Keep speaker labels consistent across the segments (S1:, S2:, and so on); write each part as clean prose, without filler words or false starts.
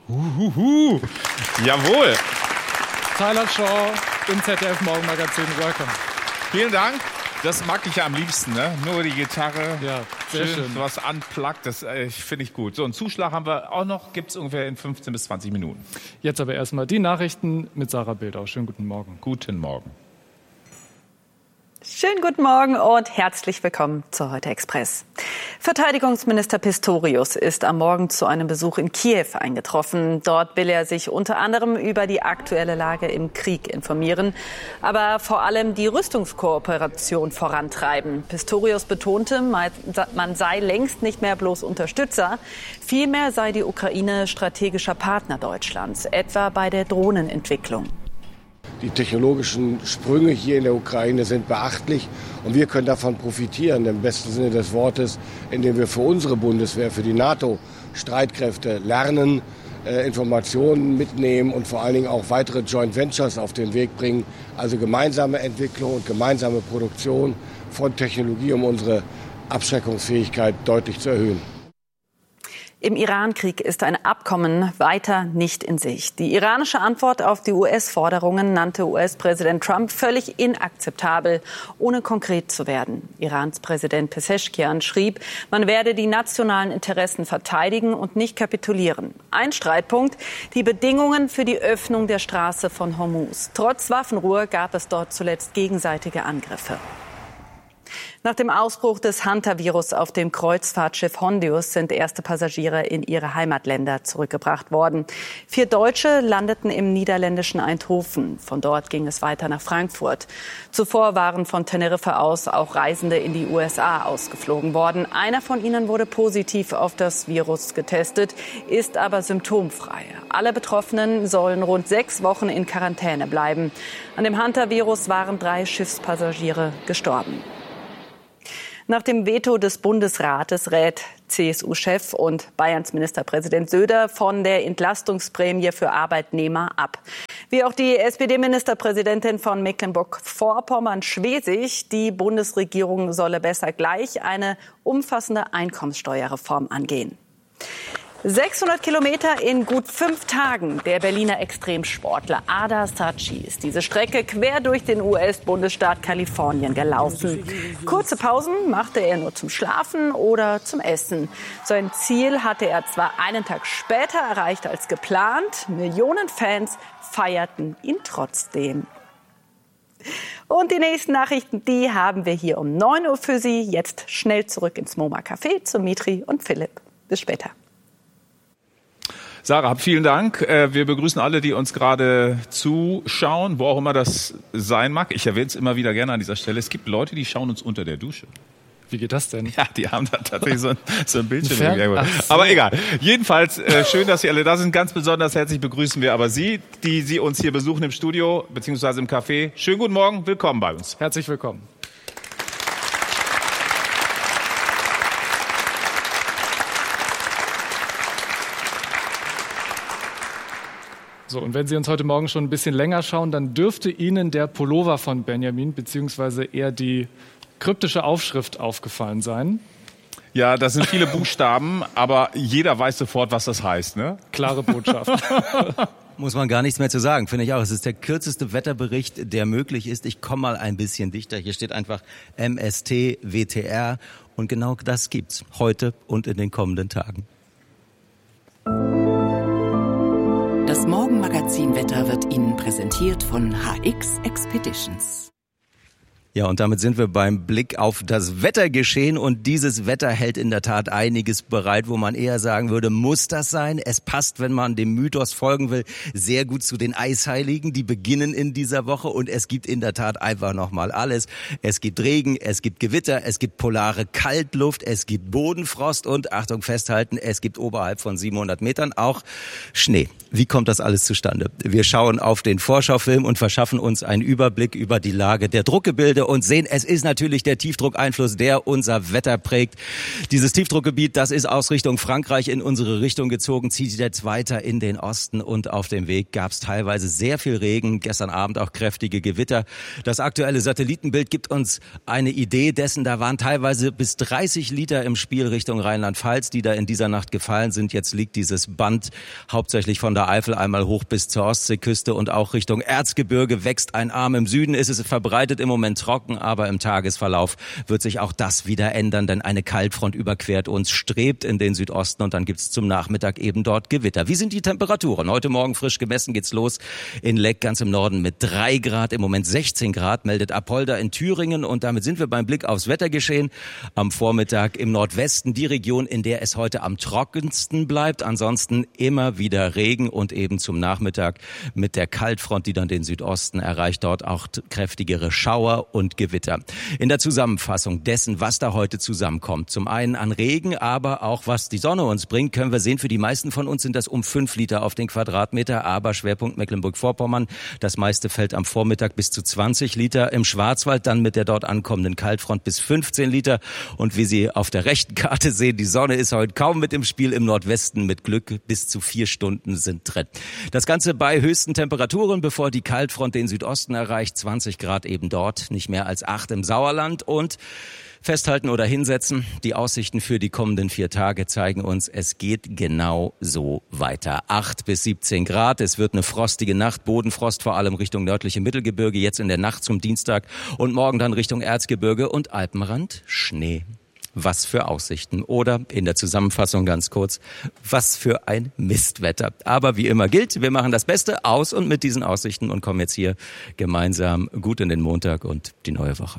S1: Jawohl.
S2: Tyler Shaw im ZDF Morgenmagazin. Welcome.
S1: Vielen Dank. Das mag ich ja am liebsten, ne? Nur die Gitarre.
S2: Ja, sehr schön.
S1: Was unplugged, das finde ich gut. So, einen Zuschlag haben wir auch noch, gibt es ungefähr in 15 bis 20 Minuten.
S2: Jetzt aber erstmal die Nachrichten mit Sarah Bildau. Schönen guten Morgen.
S1: Guten Morgen.
S3: Schönen guten Morgen und herzlich willkommen zu Heute Express. Verteidigungsminister Pistorius ist am Morgen zu einem Besuch in Kiew eingetroffen. Dort will er sich unter anderem über die aktuelle Lage im Krieg informieren, aber vor allem die Rüstungskooperation vorantreiben. Pistorius betonte, man sei längst nicht mehr bloß Unterstützer, vielmehr sei die Ukraine strategischer Partner Deutschlands, etwa bei der Drohnenentwicklung.
S4: Die technologischen Sprünge hier in der Ukraine sind beachtlich und wir können davon profitieren, im besten Sinne des Wortes, indem wir für unsere Bundeswehr, für die NATO-Streitkräfte lernen, Informationen mitnehmen und vor allen Dingen auch weitere Joint Ventures auf den Weg bringen, also gemeinsame Entwicklung und gemeinsame Produktion von Technologie, um unsere Abschreckungsfähigkeit deutlich zu erhöhen.
S3: Im Iran-Krieg ist ein Abkommen weiter nicht in Sicht. Die iranische Antwort auf die US-Forderungen nannte US-Präsident Trump völlig inakzeptabel, ohne konkret zu werden. Irans Präsident Pezeshkian schrieb, man werde die nationalen Interessen verteidigen und nicht kapitulieren. Ein Streitpunkt, die Bedingungen für die Öffnung der Straße von Hormuz. Trotz Waffenruhe gab es dort zuletzt gegenseitige Angriffe. Nach dem Ausbruch des Hunter-Virus auf dem Kreuzfahrtschiff Hondius sind erste Passagiere in ihre Heimatländer zurückgebracht worden. 4 Deutsche landeten im niederländischen Eindhoven. Von dort ging es weiter nach Frankfurt. Zuvor waren von Teneriffa aus auch Reisende in die USA ausgeflogen worden. Einer von ihnen wurde positiv auf das Virus getestet, ist aber symptomfrei. Alle Betroffenen sollen rund 6 Wochen in Quarantäne bleiben. An dem Hunter-Virus waren 3 Schiffspassagiere gestorben. Nach dem Veto des Bundesrates rät CSU-Chef und Bayerns Ministerpräsident Söder von der Entlastungsprämie für Arbeitnehmer ab. Wie auch die SPD-Ministerpräsidentin von Mecklenburg-Vorpommern-Schwesig, die Bundesregierung solle besser gleich eine umfassende Einkommenssteuerreform angehen. 600 Kilometer in gut 5 Tagen. Der Berliner Extremsportler Ada Saatchi ist diese Strecke quer durch den US-Bundesstaat Kalifornien gelaufen. Kurze Pausen machte er nur zum Schlafen oder zum Essen. Sein Ziel hatte er zwar einen Tag später erreicht als geplant. Millionen Fans feierten ihn trotzdem. Und die nächsten Nachrichten, die haben wir hier um 9 Uhr für Sie. Jetzt schnell zurück ins MoMA Café zu Mitri und Philipp. Bis später.
S1: Sarah, vielen Dank. Wir begrüßen alle, die uns gerade zuschauen, wo auch immer das sein mag. Ich erwähne es immer wieder gerne an dieser Stelle. Es gibt Leute, die schauen uns unter der Dusche.
S2: Wie geht das denn?
S1: Ja, die haben da tatsächlich so ein Bildschirm. Aber egal. Jedenfalls schön, dass Sie alle da sind. Ganz besonders herzlich begrüßen wir aber Sie, die Sie uns hier besuchen im Studio bzw. im Café. Schönen guten Morgen, willkommen bei uns.
S2: Herzlich willkommen. So, und wenn Sie uns heute Morgen schon ein bisschen länger schauen, dann dürfte Ihnen der Pullover von Benjamin beziehungsweise eher die kryptische Aufschrift aufgefallen sein.
S1: Ja, das sind viele Buchstaben, aber jeder weiß sofort, was das heißt, ne?
S2: Klare Botschaft.
S5: Muss man gar nichts mehr zu sagen, finde ich auch. Es ist der kürzeste Wetterbericht, der möglich ist. Ich komme mal ein bisschen dichter. Hier steht einfach MST, WTR. Und genau das gibt's heute und in den kommenden Tagen.
S6: Das Morgenmagazin-Wetter wird Ihnen präsentiert von HX Expeditions.
S5: Ja, und damit sind wir beim Blick auf das Wettergeschehen. Und dieses Wetter hält in der Tat einiges bereit, wo man eher sagen würde, muss das sein? Es passt, wenn man dem Mythos folgen will, sehr gut zu den Eisheiligen. Die beginnen in dieser Woche und es gibt in der Tat einfach nochmal alles. Es gibt Regen, es gibt Gewitter, es gibt polare Kaltluft, es gibt Bodenfrost und, Achtung, festhalten, es gibt oberhalb von 700 Metern auch Schnee. Wie kommt das alles zustande? Wir schauen auf den Vorschaufilm und verschaffen uns einen Überblick über die Lage der Druckgebilde wir uns sehen. Es ist natürlich der Tiefdruckeinfluss, der unser Wetter prägt. Dieses Tiefdruckgebiet, das ist aus Richtung Frankreich in unsere Richtung gezogen, zieht jetzt weiter in den Osten und auf dem Weg gab es teilweise sehr viel Regen, gestern Abend auch kräftige Gewitter. Das aktuelle Satellitenbild gibt uns eine Idee dessen, da waren teilweise bis 30 Liter im Spiel Richtung Rheinland-Pfalz, die da in dieser Nacht gefallen sind. Jetzt liegt dieses Band hauptsächlich von der Eifel einmal hoch bis zur Ostseeküste und auch Richtung Erzgebirge wächst ein Arm. Im Süden ist es verbreitet im Moment trocken, aber im Tagesverlauf wird sich auch das wieder ändern, denn eine Kaltfront überquert uns, strebt in den Südosten und dann gibt's zum Nachmittag eben dort Gewitter. Wie sind die Temperaturen? Heute Morgen frisch gemessen geht's los in Leck ganz im Norden mit 3 Grad, im Moment 16 Grad, meldet Apolda in Thüringen und damit sind wir beim Blick aufs Wettergeschehen. Am Vormittag im Nordwesten die Region, in der es heute am trockensten bleibt, ansonsten immer wieder Regen und eben zum Nachmittag mit der Kaltfront, die dann den Südosten erreicht, dort auch kräftigere Schauer und Gewitter. In der Zusammenfassung dessen, was da heute zusammenkommt, zum einen an Regen, aber auch was die Sonne uns bringt, können wir sehen, für die meisten von uns sind das um 5 Liter auf den Quadratmeter, aber Schwerpunkt Mecklenburg-Vorpommern, das meiste fällt am Vormittag bis zu 20 Liter, im Schwarzwald dann mit der dort ankommenden Kaltfront bis 15 Liter und wie Sie auf der rechten Karte sehen, die Sonne ist heute kaum mit im Spiel, im Nordwesten mit Glück bis zu 4 Stunden sind drin. Das Ganze bei höchsten Temperaturen, bevor die Kaltfront den Südosten erreicht, 20 Grad eben dort, nicht mehr als 8 im Sauerland und festhalten oder hinsetzen. Die Aussichten für die kommenden 4 Tage zeigen uns, es geht genau so weiter. 8 bis 17 Grad. Es wird eine frostige Nacht. Bodenfrost vor allem Richtung nördliche Mittelgebirge. Jetzt in der Nacht zum Dienstag und morgen dann Richtung Erzgebirge und Alpenrand Schnee. Was für Aussichten. Oder in der Zusammenfassung ganz kurz, was für ein Mistwetter. Aber wie immer gilt, wir machen das Beste aus und mit diesen Aussichten und kommen jetzt hier gemeinsam gut in den Montag und die neue Woche.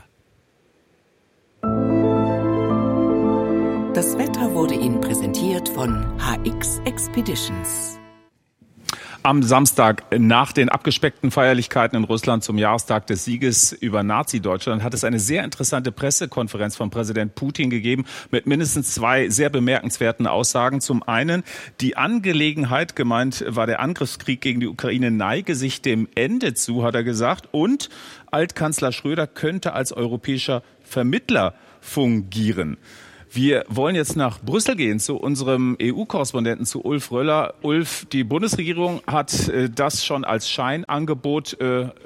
S6: Das Wetter wurde Ihnen präsentiert von HX Expeditions.
S1: Am Samstag nach den abgespeckten Feierlichkeiten in Russland zum Jahrestag des Sieges über Nazi-Deutschland hat es eine sehr interessante Pressekonferenz von Präsident Putin gegeben mit mindestens 2 sehr bemerkenswerten Aussagen. Zum einen, die Angelegenheit, gemeint war der Angriffskrieg gegen die Ukraine, neige sich dem Ende zu, hat er gesagt. Und Altkanzler Schröder könnte als europäischer Vermittler fungieren. Wir wollen jetzt nach Brüssel gehen zu unserem EU-Korrespondenten, zu Ulf Röller. Ulf, die Bundesregierung hat das schon als Scheinangebot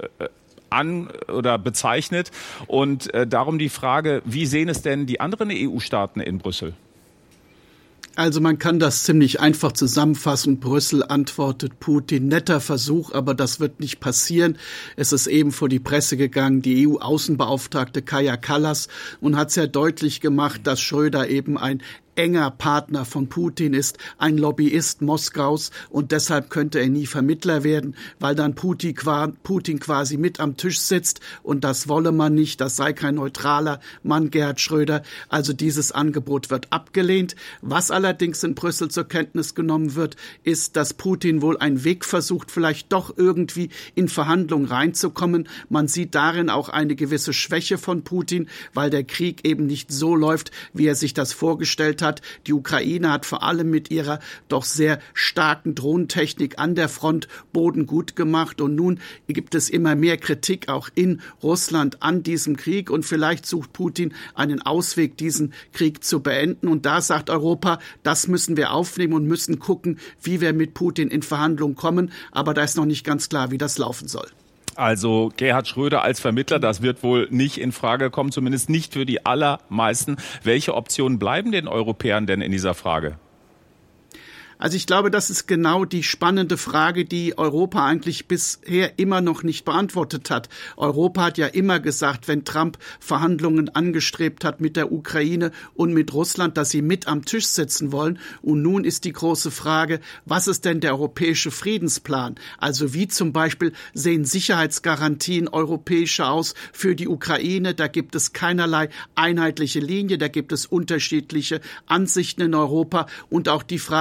S1: bezeichnet. Und darum die Frage, wie sehen es denn die anderen EU-Staaten in Brüssel?
S7: Also man kann das ziemlich einfach zusammenfassen. Brüssel antwortet Putin, netter Versuch, aber das wird nicht passieren. Es ist eben vor die Presse gegangen, die EU-Außenbeauftragte Kaja Kallas, und hat sehr deutlich gemacht, dass Schröder eben ein enger Partner von Putin ist, ein Lobbyist Moskaus, und deshalb könnte er nie Vermittler werden, weil dann Putin quasi mit am Tisch sitzt, und das wolle man nicht, das sei kein neutraler Mann, Gerhard Schröder. Also dieses Angebot wird abgelehnt. Was allerdings in Brüssel zur Kenntnis genommen wird, ist, dass Putin wohl einen Weg versucht, vielleicht doch irgendwie in Verhandlungen reinzukommen. Man sieht darin auch eine gewisse Schwäche von Putin, weil der Krieg eben nicht so läuft, wie er sich das vorgestellt hat. Die Ukraine hat vor allem mit ihrer doch sehr starken Drohnentechnik an der Front Boden gut gemacht, und nun gibt es immer mehr Kritik auch in Russland an diesem Krieg, und vielleicht sucht Putin einen Ausweg, diesen Krieg zu beenden, und da sagt Europa, das müssen wir aufnehmen und müssen gucken, wie wir mit Putin in Verhandlungen kommen, aber da ist noch nicht ganz klar, wie das laufen soll.
S1: Also Gerhard Schröder als Vermittler, das wird wohl nicht in Frage kommen, zumindest nicht für die allermeisten. Welche Optionen bleiben den Europäern denn in dieser Frage?
S7: Also ich glaube, das ist genau die spannende Frage, die Europa eigentlich bisher immer noch nicht beantwortet hat. Europa hat ja immer gesagt, wenn Trump Verhandlungen angestrebt hat mit der Ukraine und mit Russland, dass sie mit am Tisch sitzen wollen. Und nun ist die große Frage, was ist denn der europäische Friedensplan? Also wie zum Beispiel sehen Sicherheitsgarantien europäische aus für die Ukraine? Da gibt es keinerlei einheitliche Linie, da gibt es unterschiedliche Ansichten in Europa. Und auch die Frage,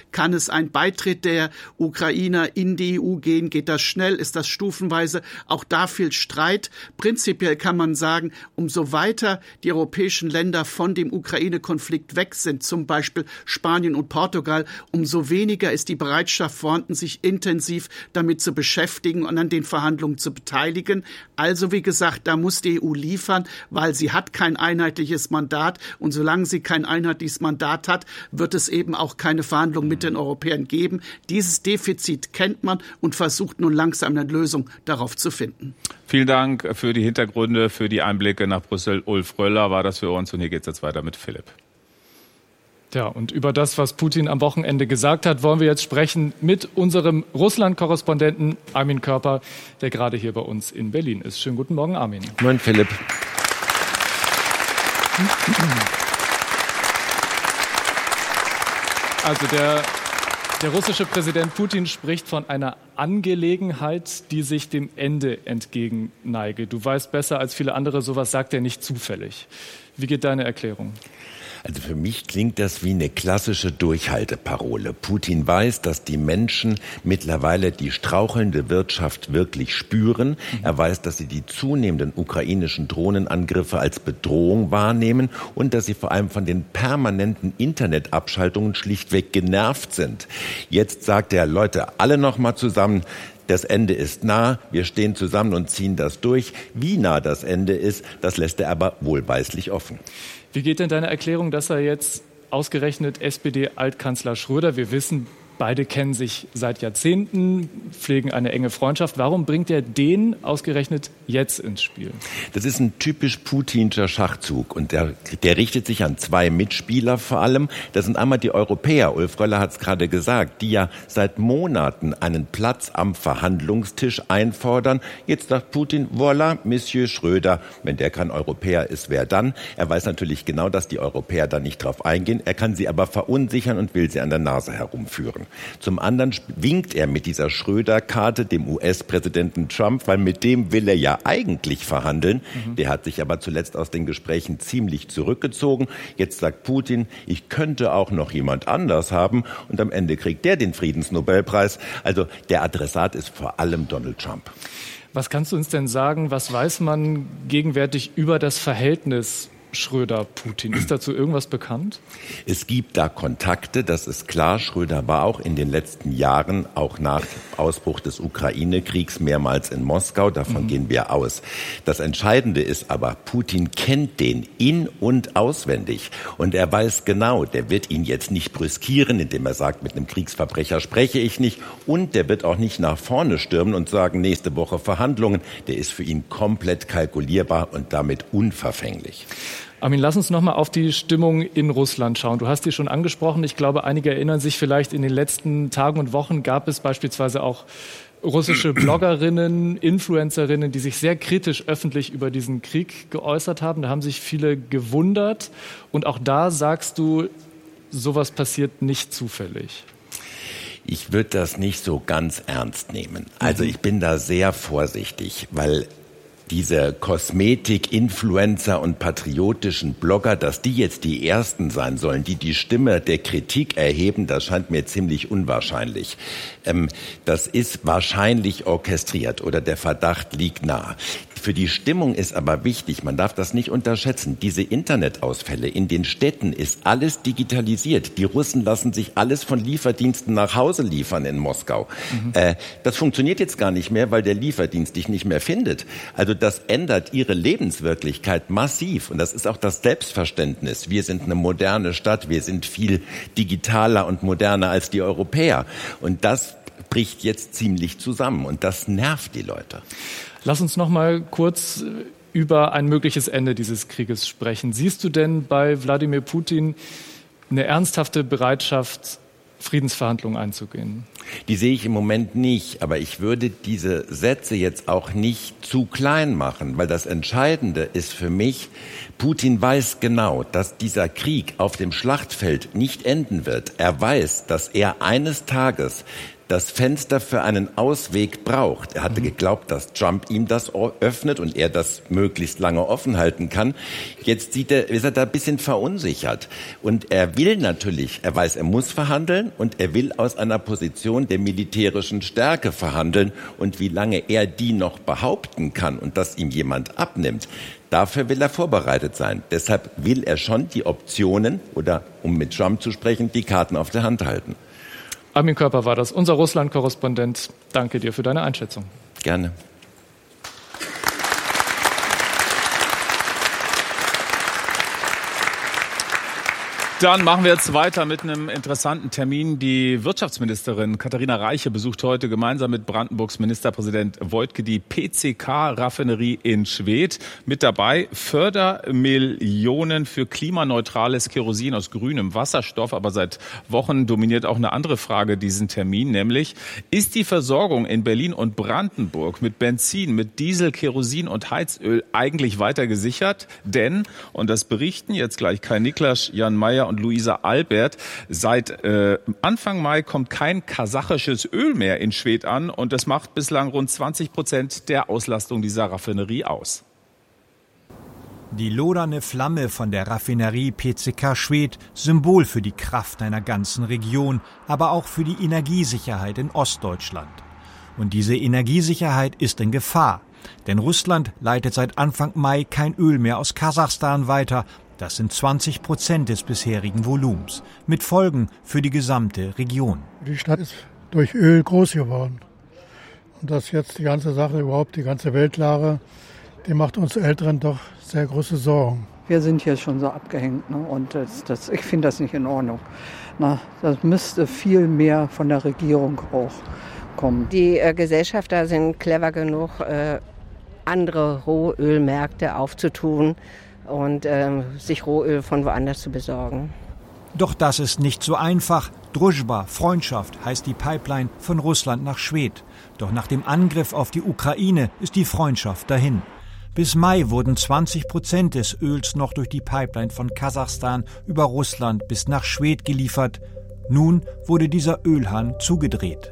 S7: Kann es ein Beitritt der Ukrainer in die EU gehen? Geht das schnell? Ist das stufenweise? Auch da viel Streit. Prinzipiell kann man sagen, umso weiter die europäischen Länder von dem Ukraine-Konflikt weg sind, zum Beispiel Spanien und Portugal, umso weniger ist die Bereitschaft vorhanden, sich intensiv damit zu beschäftigen und an den Verhandlungen zu beteiligen. Also wie gesagt, da muss die EU liefern, weil sie hat kein einheitliches Mandat. Und solange sie kein einheitliches Mandat hat, wird es eben auch keine Verhandlungen mit den Europäern geben. Dieses Defizit kennt man und versucht nun langsam eine Lösung darauf zu finden.
S1: Vielen Dank für die Hintergründe, für die Einblicke nach Brüssel. Ulf Röller war das für uns und hier geht es jetzt weiter mit Philipp.
S2: Ja, und über das, was Putin am Wochenende gesagt hat, wollen wir jetzt sprechen mit unserem Russland-Korrespondenten Armin Körper, der gerade hier bei uns in Berlin ist. Schönen guten Morgen, Armin.
S8: Moin, Philipp.
S2: Also der russische Präsident Putin spricht von einer Angelegenheit, die sich dem Ende entgegenneige. Du weißt besser als viele andere, sowas sagt er nicht zufällig. Wie geht deine Erklärung?
S8: Also für mich klingt das wie eine klassische Durchhalteparole. Putin weiß, dass die Menschen mittlerweile die strauchelnde Wirtschaft wirklich spüren. Er weiß, dass sie die zunehmenden ukrainischen Drohnenangriffe als Bedrohung wahrnehmen und dass sie vor allem von den permanenten Internetabschaltungen schlichtweg genervt sind. Jetzt sagt er, Leute, alle noch mal zusammen. Das Ende ist nah, wir stehen zusammen und ziehen das durch. Wie nah das Ende ist, das lässt er aber wohlweislich offen.
S2: Wie geht denn deine Erklärung, dass er jetzt ausgerechnet SPD-Altkanzler Schröder, wir wissen, beide kennen sich seit Jahrzehnten, pflegen eine enge Freundschaft. Warum bringt er den ausgerechnet jetzt ins Spiel?
S8: Das ist ein typisch putinscher Schachzug und der richtet sich an zwei Mitspieler vor allem. Das sind einmal die Europäer, Ulf Röller hat es gerade gesagt, die ja seit Monaten einen Platz am Verhandlungstisch einfordern. Jetzt sagt Putin, voilà, Monsieur Schröder, wenn der kein Europäer ist, wer dann? Er weiß natürlich genau, dass die Europäer da nicht drauf eingehen. Er kann sie aber verunsichern und will sie an der Nase herumführen. Zum anderen winkt er mit dieser Schröder-Karte dem US-Präsidenten Trump, weil mit dem will er ja eigentlich verhandeln. Der hat sich aber zuletzt aus den Gesprächen ziemlich zurückgezogen. Jetzt sagt Putin, ich könnte auch noch jemand anders haben und am Ende kriegt der den Friedensnobelpreis. Also der Adressat ist vor allem Donald Trump.
S2: Was kannst du uns denn sagen, was weiß man gegenwärtig über das Verhältnis Schröder-Putin? Ist dazu irgendwas bekannt?
S8: Es gibt da Kontakte, das ist klar. Schröder war auch in den letzten Jahren, auch nach Ausbruch des Ukraine-Kriegs, mehrmals in Moskau. Davon gehen wir aus. Das Entscheidende ist aber, Putin kennt den in- und auswendig. Und er weiß genau, der wird ihn jetzt nicht brüskieren, indem er sagt, mit einem Kriegsverbrecher spreche ich nicht. Und der wird auch nicht nach vorne stürmen und sagen, nächste Woche Verhandlungen. Der ist für ihn komplett kalkulierbar und damit unverfänglich.
S2: Armin, lass uns noch mal auf die Stimmung in Russland schauen. Du hast die schon angesprochen. Ich glaube, einige erinnern sich vielleicht, in den letzten Tagen und Wochen gab es beispielsweise auch russische Bloggerinnen, Influencerinnen, die sich sehr kritisch öffentlich über diesen Krieg geäußert haben. Da haben sich viele gewundert. Und auch da sagst du, sowas passiert nicht zufällig.
S8: Ich würde das nicht so ganz ernst nehmen. Also ich bin da sehr vorsichtig, weil diese Kosmetik-Influencer und patriotischen Blogger, dass die jetzt die Ersten sein sollen, die die Stimme der Kritik erheben, das scheint mir ziemlich unwahrscheinlich. Das ist wahrscheinlich orchestriert oder der Verdacht liegt nahe. Für die Stimmung ist aber wichtig, man darf das nicht unterschätzen, diese Internetausfälle in den Städten ist alles digitalisiert. Die Russen lassen sich alles von Lieferdiensten nach Hause liefern in Moskau. Das funktioniert jetzt gar nicht mehr, weil der Lieferdienst dich nicht mehr findet. Also das ändert ihre Lebenswirklichkeit massiv und das ist auch das Selbstverständnis. Wir sind eine moderne Stadt, wir sind viel digitaler und moderner als die Europäer und das bricht jetzt ziemlich zusammen und das nervt die Leute.
S2: Lass uns noch mal kurz über ein mögliches Ende dieses Krieges sprechen. Siehst du denn bei Wladimir Putin eine ernsthafte Bereitschaft, Friedensverhandlungen einzugehen?
S8: Die sehe ich im Moment nicht, aber ich würde diese Sätze jetzt auch nicht zu klein machen, weil das Entscheidende ist für mich, Putin weiß genau, dass dieser Krieg auf dem Schlachtfeld nicht enden wird. Er weiß, dass er eines Tages das Fenster für einen Ausweg braucht. Er hatte geglaubt, dass Trump ihm das öffnet und er das möglichst lange offen halten kann. Jetzt ist er da ein bisschen verunsichert. Und er will natürlich, er weiß, er muss verhandeln und er will aus einer Position der militärischen Stärke verhandeln. Und wie lange er die noch behaupten kann und das ihm jemand abnimmt, dafür will er vorbereitet sein. Deshalb will er schon die Optionen oder, um mit Trump zu sprechen, die Karten auf der Hand halten.
S2: Armin Körper war das, unser Russland-Korrespondent. Danke dir für deine Einschätzung.
S8: Gerne.
S1: Dann machen wir jetzt weiter mit einem interessanten Termin. Die Wirtschaftsministerin Katharina Reiche besucht heute gemeinsam mit Brandenburgs Ministerpräsident Woidke die PCK-Raffinerie in Schwedt. Mit dabei Fördermillionen für klimaneutrales Kerosin aus grünem Wasserstoff. Aber seit Wochen dominiert auch eine andere Frage diesen Termin, nämlich: Ist die Versorgung in Berlin und Brandenburg mit Benzin, mit Diesel, Kerosin und Heizöl eigentlich weiter gesichert? Denn, und das berichten jetzt gleich Kai Niklas, Jan Mayer und Luisa Albert, seit Anfang Mai kommt kein kasachisches Öl mehr in Schwedt an und das macht bislang rund 20% der Auslastung dieser Raffinerie aus.
S9: Die lodernde Flamme von der Raffinerie PCK Schwedt, Symbol für die Kraft einer ganzen Region, aber auch für die Energiesicherheit in Ostdeutschland. Und diese Energiesicherheit ist in Gefahr, denn Russland leitet seit Anfang Mai kein Öl mehr aus Kasachstan weiter. Das sind 20% des bisherigen Volumens, mit Folgen für die gesamte Region.
S10: Die Stadt ist durch Öl groß geworden. Und dass jetzt die ganze Sache, überhaupt die ganze Weltlage, die macht uns Älteren doch sehr große Sorgen.
S11: Wir sind hier schon so abgehängt, ne? Und ich finde das nicht in Ordnung. Das müsste viel mehr von der Regierung auch kommen.
S12: Die Gesellschafter sind clever genug, andere Rohölmärkte aufzutun und sich Rohöl von woanders zu besorgen.
S9: Doch das ist nicht so einfach. Družba, Freundschaft, heißt die Pipeline von Russland nach Schwedt. Doch nach dem Angriff auf die Ukraine ist die Freundschaft dahin. Bis Mai wurden 20% des Öls noch durch die Pipeline von Kasachstan über Russland bis nach Schwedt geliefert. Nun wurde dieser Ölhahn zugedreht.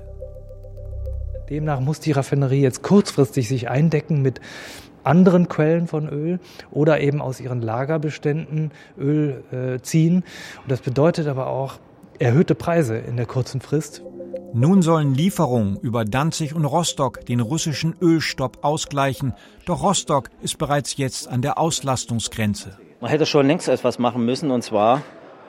S13: Demnach muss die Raffinerie jetzt kurzfristig sich eindecken mit anderen Quellen von Öl oder eben aus ihren Lagerbeständen Öl ziehen. Und das bedeutet aber auch erhöhte Preise in der kurzen Frist.
S9: Nun sollen Lieferungen über Danzig und Rostock den russischen Ölstopp ausgleichen. Doch Rostock ist bereits jetzt an der Auslastungsgrenze.
S14: Man hätte schon längst etwas machen müssen, und zwar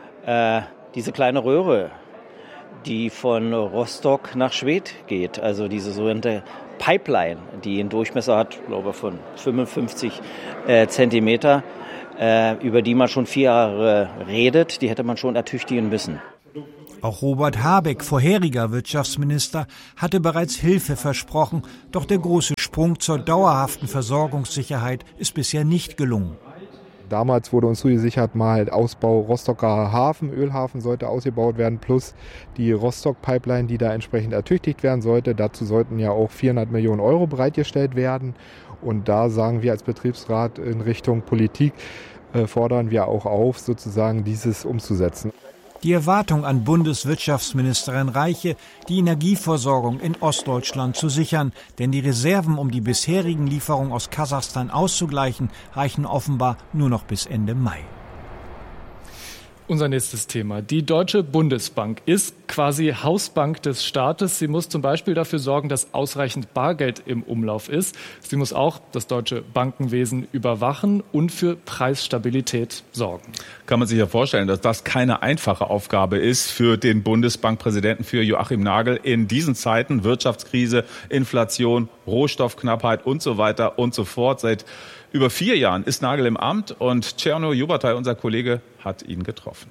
S14: diese kleine Röhre, die von Rostock nach Schwedt geht. Also diese sogenannte Pipeline, die einen Durchmesser hat, glaube ich, von 55 Zentimeter, über die man schon 4 Jahre redet, die hätte man schon ertüchtigen müssen.
S9: Auch Robert Habeck, vorheriger Wirtschaftsminister, hatte bereits Hilfe versprochen, doch der große Sprung zur dauerhaften Versorgungssicherheit ist bisher nicht gelungen.
S15: Damals wurde uns zugesichert, mal Ausbau Rostocker Hafen, Ölhafen sollte ausgebaut werden, plus die Rostock-Pipeline, die da entsprechend ertüchtigt werden sollte. Dazu sollten ja auch 400 Millionen Euro bereitgestellt werden. Und da sagen wir als Betriebsrat in Richtung Politik, fordern wir auch auf, sozusagen dieses umzusetzen.
S9: Die Erwartung an Bundeswirtschaftsministerin Reiche, die Energieversorgung in Ostdeutschland zu sichern, denn die Reserven, um die bisherigen Lieferungen aus Kasachstan auszugleichen, reichen offenbar nur noch bis Ende Mai.
S2: Unser nächstes Thema. Die Deutsche Bundesbank ist quasi Hausbank des Staates. Sie muss zum Beispiel dafür sorgen, dass ausreichend Bargeld im Umlauf ist. Sie muss auch das deutsche Bankenwesen überwachen und für Preisstabilität sorgen.
S1: Kann man sich ja vorstellen, dass das keine einfache Aufgabe ist für den Bundesbankpräsidenten, für Joachim Nagel in diesen Zeiten. Wirtschaftskrise, Inflation, Rohstoffknappheit und so weiter und so fort. Seit über 4 Jahren ist Nagel im Amt und Cerno Jubatay, unser Kollege, hat ihn getroffen.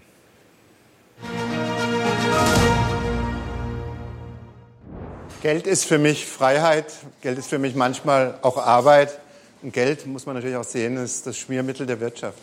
S16: Geld ist für mich Freiheit, Geld ist für mich manchmal auch Arbeit. Und Geld, muss man natürlich auch sehen, ist das Schmiermittel der Wirtschaft.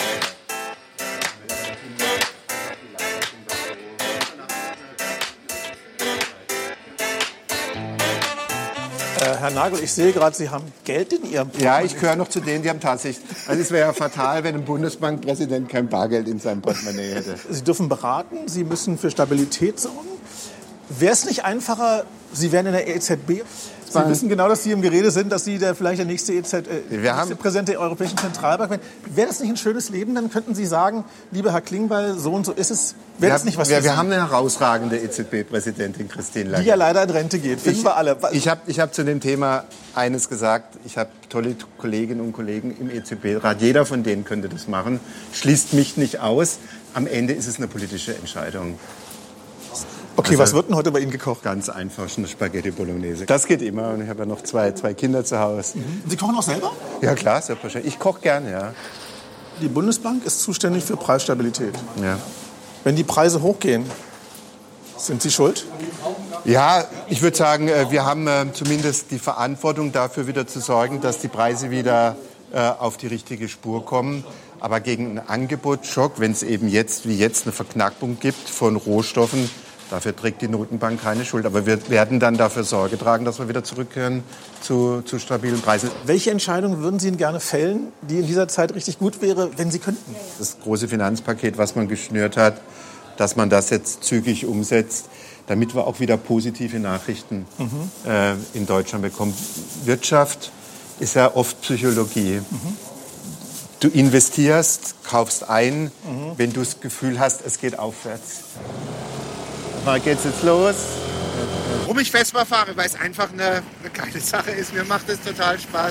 S17: Herr Nagel, ich sehe gerade, Sie haben Geld in Ihrem Portemonnaie.
S16: Ja, ich gehöre noch zu denen, die haben tatsächlich. Also es wäre ja fatal, wenn ein Bundesbankpräsident kein Bargeld in seinem Portemonnaie hätte.
S17: Sie dürfen beraten, Sie müssen für Stabilität sorgen. Wäre es nicht einfacher, Sie wären in der EZB? Sie wissen genau, dass Sie im Gerede sind, dass Sie vielleicht der nächste Präsident der Europäischen Zentralbank werden. Wäre das nicht ein schönes Leben? Dann könnten Sie sagen, lieber Herr Klingbeil, so und so ist es. Wäre das nicht was für Sie?
S16: Wir haben eine herausragende EZB-Präsidentin, Christine Lagarde.
S17: Die ja leider in Rente geht, finden wir alle.
S16: Ich hab zu dem Thema eines gesagt. Ich habe tolle Kolleginnen und Kollegen im EZB-Rat. Jeder von denen könnte das machen. Schließt mich nicht aus. Am Ende ist es eine politische Entscheidung.
S17: Okay, was wird denn heute bei Ihnen gekocht?
S16: Ganz einfach, eine Spaghetti Bolognese. Das geht immer und ich habe ja noch zwei Kinder zu Hause.
S17: Sie kochen auch selber?
S16: Ja klar, selbstverständlich. Ich koche gerne, ja.
S17: Die Bundesbank ist zuständig für Preisstabilität.
S16: Ja.
S17: Wenn die Preise hochgehen, sind Sie schuld?
S16: Ja, ich würde sagen, wir haben zumindest die Verantwortung dafür wieder zu sorgen, dass die Preise wieder auf die richtige Spur kommen. Aber gegen einen Angebotsschock, wenn es eben jetzt eine Verknappung gibt von Rohstoffen, dafür trägt die Notenbank keine Schuld. Aber wir werden dann dafür Sorge tragen, dass wir wieder zurückkehren zu stabilen Preisen.
S17: Welche Entscheidungen würden Sie denn gerne fällen, die in dieser Zeit richtig gut wäre, wenn Sie könnten?
S16: Das große Finanzpaket, was man geschnürt hat, dass man das jetzt zügig umsetzt, damit wir auch wieder positive Nachrichten in Deutschland bekommen. Wirtschaft ist ja oft Psychologie. Du investierst, kaufst ein, wenn du das Gefühl hast, es geht aufwärts. Mal geht's jetzt los.
S18: Warum ich Vespa fahre, weil es einfach eine geile Sache ist. Mir macht es total Spaß.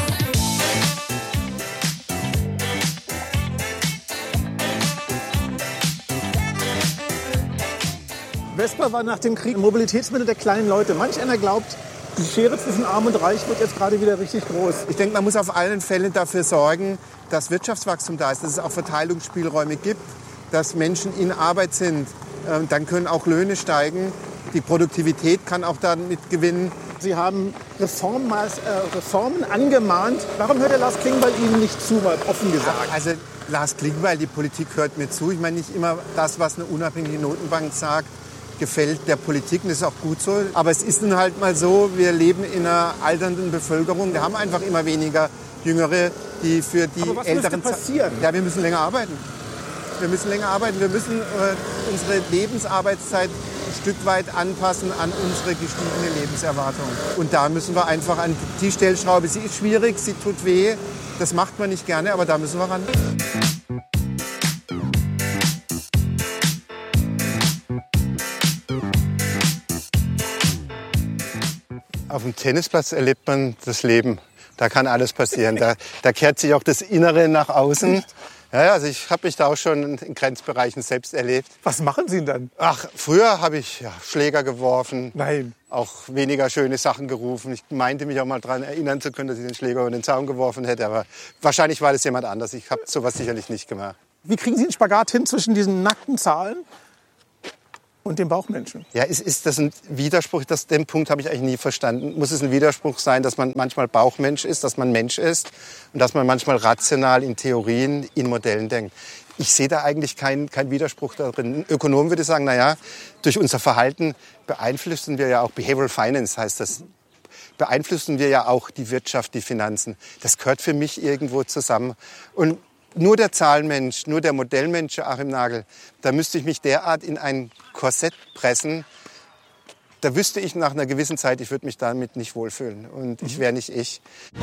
S17: Vespa war nach dem Krieg ein Mobilitätsmittel der kleinen Leute. Manch einer glaubt, die Schere zwischen Arm und Reich wird jetzt gerade wieder richtig groß.
S16: Ich denke, man muss auf allen Fällen dafür sorgen, dass Wirtschaftswachstum da ist, dass es auch Verteilungsspielräume gibt, dass Menschen in Arbeit sind. Dann können auch Löhne steigen. Die Produktivität kann auch damit gewinnen.
S17: Sie haben Reformen angemahnt. Warum hört der Lars Klingbeil Ihnen nicht zu, mal offen gesagt?
S16: Also Lars Klingbeil, die Politik hört mir zu. Ich meine, nicht immer das, was eine unabhängige Notenbank sagt, gefällt der Politik. Und das ist auch gut so. Aber es ist nun halt mal so, wir leben in einer alternden Bevölkerung. Wir haben einfach immer weniger Jüngere, die für die
S17: Aber was
S16: älteren...
S17: müsste passieren?
S16: Ja, wir müssen länger arbeiten. Wir müssen unsere Lebensarbeitszeit ein Stück weit anpassen an unsere gestiegene Lebenserwartung. Und da müssen wir einfach an die Stellschraube. Sie ist schwierig, sie tut weh. Das macht man nicht gerne, aber da müssen wir ran. Auf dem Tennisplatz erlebt man das Leben. Da kann alles passieren. Da kehrt sich auch das Innere nach außen. Ja, also ich habe mich da auch schon in Grenzbereichen selbst erlebt.
S17: Was machen Sie denn dann?
S16: Ach, früher habe ich Schläger geworfen.
S17: Nein.
S16: Auch weniger schöne Sachen gerufen. Ich meinte mich auch mal daran erinnern zu können, dass ich den Schläger über den Zaun geworfen hätte. Aber wahrscheinlich war das jemand anders. Ich habe sowas sicherlich nicht gemacht.
S17: Wie kriegen Sie einen Spagat hin zwischen diesen nackten Zahlen und dem Bauchmenschen?
S16: Ja, ist das ein Widerspruch? Den Punkt habe ich eigentlich nie verstanden. Muss es ein Widerspruch sein, dass man manchmal Bauchmensch ist, dass man Mensch ist und dass man manchmal rational in Theorien, in Modellen denkt? Ich sehe da eigentlich keinen Widerspruch darin. Ein Ökonom würde sagen, naja, durch unser Verhalten beeinflussen wir ja auch, Behavioral Finance heißt das, beeinflussen wir ja auch die Wirtschaft, die Finanzen. Das gehört für mich irgendwo zusammen. Und nur der Zahlenmensch, nur der Modellmensch, Achim Nagel, da müsste ich mich derart in ein Korsett pressen, da wüsste ich nach einer gewissen Zeit, ich würde mich damit nicht wohlfühlen. Und ich wäre nicht ich.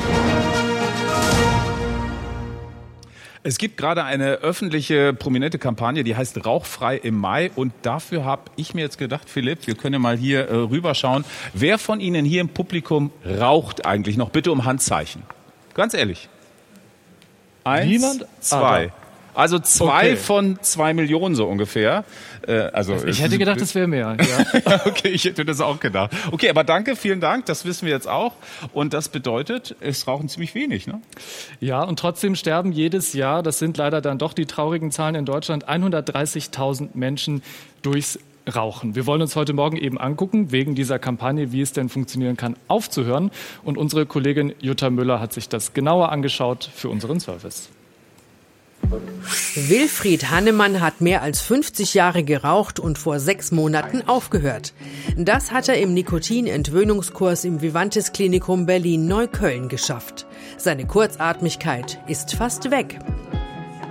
S1: Es gibt gerade eine öffentliche, prominente Kampagne, die heißt Rauchfrei im Mai. Und dafür habe ich mir jetzt gedacht, Philipp, wir können ja mal hier rüberschauen. Wer von Ihnen hier im Publikum raucht eigentlich noch? Bitte um Handzeichen. Ganz ehrlich. 1,
S2: Niemand?
S1: 2. Also 2 von 2 Millionen so ungefähr.
S2: Ich hätte gedacht, es wäre mehr. Ja.
S1: Okay, ich hätte das auch gedacht. Okay, aber danke, vielen Dank, das wissen wir jetzt auch. Und das bedeutet, es rauchen ziemlich wenig, ne?
S2: Ja, und trotzdem sterben jedes Jahr, das sind leider dann doch die traurigen Zahlen in Deutschland, 130.000 Menschen durchs Rauchen. Wir wollen uns heute Morgen eben angucken, wegen dieser Kampagne, wie es denn funktionieren kann, aufzuhören. Und unsere Kollegin Jutta Müller hat sich das genauer angeschaut für unseren Service.
S19: Wilfried Hannemann hat mehr als 50 Jahre geraucht und vor 6 Monaten aufgehört. Das hat er im Nikotinentwöhnungskurs im Vivantes Klinikum Berlin-Neukölln geschafft. Seine Kurzatmigkeit ist fast weg.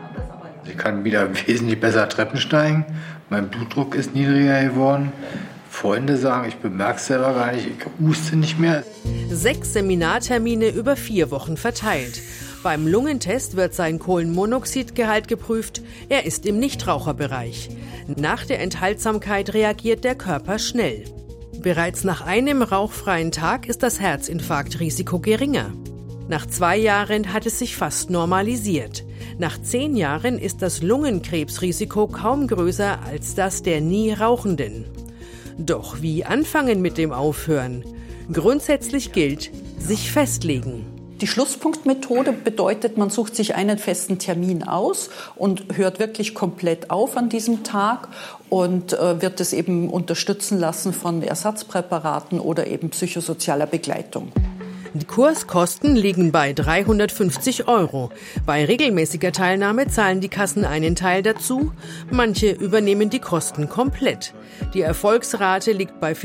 S20: Ich kann wieder wesentlich besser Treppen steigen. Mein Blutdruck ist niedriger geworden. Freunde sagen, ich bemerke es selber gar nicht, ich huste nicht mehr.
S19: 6 Seminartermine über 4 Wochen verteilt. Beim Lungentest wird sein Kohlenmonoxidgehalt geprüft. Er ist im Nichtraucherbereich. Nach der Enthaltsamkeit reagiert der Körper schnell. Bereits nach einem rauchfreien Tag ist das Herzinfarktrisiko geringer. Nach 2 Jahren hat es sich fast normalisiert. Nach 10 Jahren ist das Lungenkrebsrisiko kaum größer als das der nie Rauchenden. Doch wie anfangen mit dem Aufhören? Grundsätzlich gilt, sich festlegen.
S21: Die Schlusspunktmethode bedeutet, man sucht sich einen festen Termin aus und hört wirklich komplett auf an diesem Tag und wird es eben unterstützen lassen von Ersatzpräparaten oder eben psychosozialer Begleitung.
S19: Die Kurskosten liegen bei 350 €. Bei regelmäßiger Teilnahme zahlen die Kassen einen Teil dazu, manche übernehmen die Kosten komplett. Die Erfolgsrate liegt bei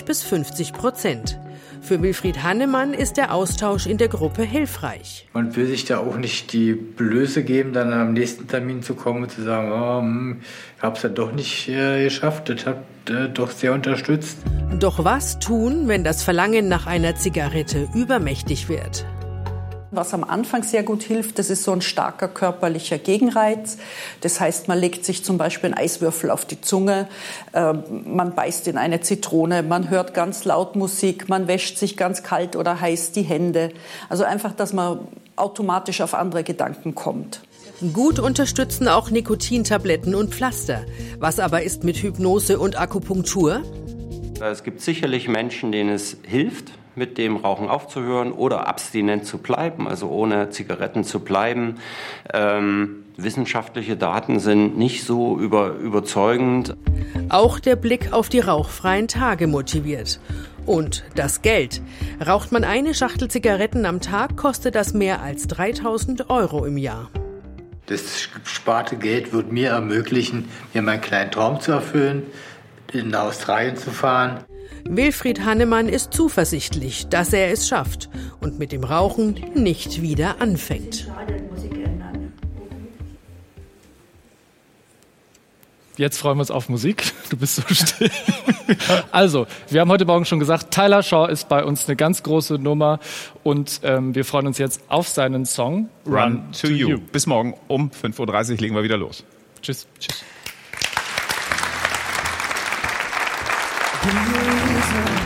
S19: 40-50%. Für Wilfried Hannemann ist der Austausch in der Gruppe hilfreich.
S20: Man will sich da auch nicht die Blöße geben, dann am nächsten Termin zu kommen und zu sagen, ich habe es ja doch nicht geschafft, das hat doch sehr unterstützt.
S19: Doch was tun, wenn das Verlangen nach einer Zigarette übermächtig wird?
S21: Was am Anfang sehr gut hilft, das ist so ein starker körperlicher Gegenreiz. Das heißt, man legt sich zum Beispiel einen Eiswürfel auf die Zunge, man beißt in eine Zitrone, man hört ganz laut Musik, man wäscht sich ganz kalt oder heiß die Hände. Also einfach, dass man automatisch auf andere Gedanken kommt.
S19: Gut unterstützen auch Nikotintabletten und Pflaster. Was aber ist mit Hypnose und Akupunktur?
S22: Es gibt sicherlich Menschen, denen es hilft, mit dem Rauchen aufzuhören oder abstinent zu bleiben, also ohne Zigaretten zu bleiben. Wissenschaftliche Daten sind nicht so überzeugend.
S19: Auch der Blick auf die rauchfreien Tage motiviert. Und das Geld. Raucht man eine Schachtel Zigaretten am Tag, kostet das mehr als 3.000 € im Jahr.
S20: Das gesparte Geld wird mir ermöglichen, mir meinen kleinen Traum zu erfüllen, in Australien zu fahren.
S19: Wilfried Hannemann ist zuversichtlich, dass er es schafft und mit dem Rauchen nicht wieder anfängt.
S2: Jetzt freuen wir uns auf Musik. Du bist so still. Also, wir haben heute Morgen schon gesagt, Tyler Shaw ist bei uns eine ganz große Nummer und wir freuen uns jetzt auf seinen Song
S1: Run to You. Bis morgen um 5:30 Uhr legen wir wieder los.
S2: Tschüss. Tschüss.
S23: Jesus.